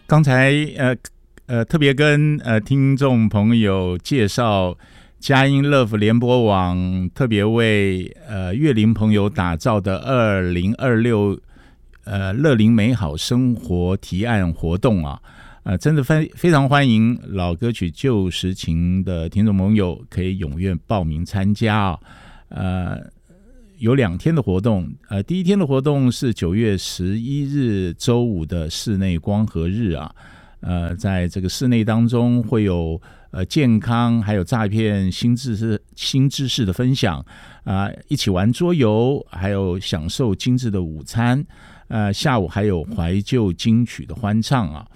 刚才特别跟听众朋友介绍佳音乐福联播网特别为乐龄朋友打造的2026乐龄美好生活提案活动啊，真的非常欢迎老歌曲旧时情的听众朋友可以踊跃报名参加啊。有2天的活动，第一天的活动是9月11日周五的室内光合日啊，在这个室内当中会有健康还有诈骗新知识的分享一起玩桌游，还有享受精致的午餐，下午还有怀旧金曲的欢唱啊。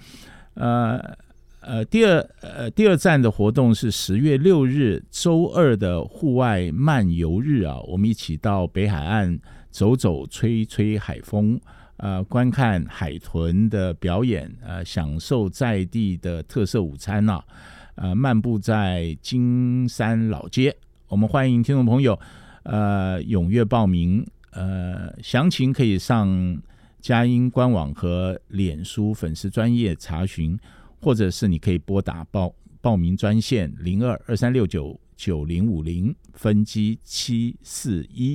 第二站的活动是10月6日周二的户外漫游日啊，我们一起到北海岸走走吹吹海风，观看海豚的表演，享受在地的特色午餐啊，漫步在金山老街。我们欢迎听众朋友踊跃报名，详情可以上佳音官网和脸书粉丝专页查询，或者是你可以拨打报名专线02-2369-9050分机741。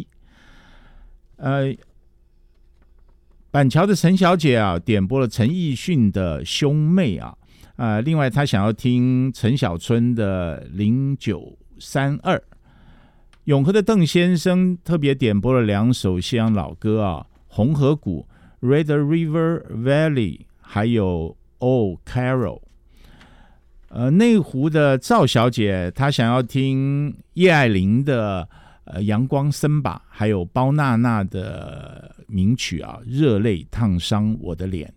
板桥的陈小姐啊，点播了陈奕迅的兄妹啊，另外她想要听陈小春的0932。永和的邓先生特别点播了2首西洋老歌啊，红河谷 Red River Valley 还有Oh Carol。内湖的赵小姐她想要听叶爱玲的阳光森巴，还有包娜娜的名曲啊，热泪烫伤我的脸。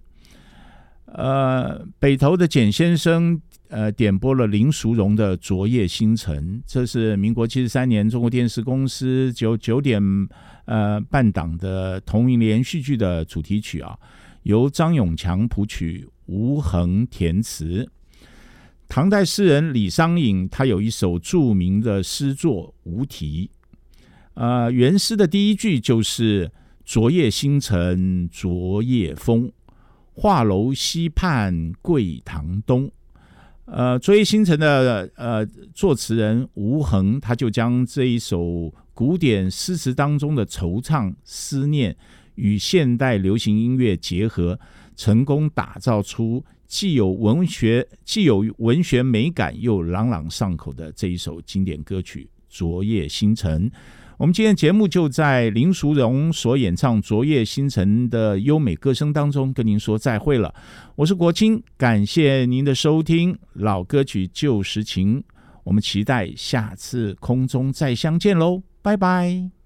北投的简先生点播了林淑荣的昨夜星辰，这是民国73年中国电视公司9点半档的同名连续剧的主题曲啊，由张永强谱曲，吴恒填词。唐代诗人李商隐他有一首著名的诗作《无题》，原诗的第一句就是昨夜星辰昨夜风，画楼西畔桂堂东。昨夜星辰的作词人吴恒，他就将这一首古典诗词当中的惆怅思念与现代流行音乐结合，成功打造出既有文学美感又朗朗上口的这一首经典歌曲《昨夜星辰》。我们今天的节目就在林淑荣所演唱《昨夜星辰》的优美歌声当中跟您说再会了。我是国清，感谢您的收听，老歌曲旧时情，我们期待下次空中再相见喽，拜拜。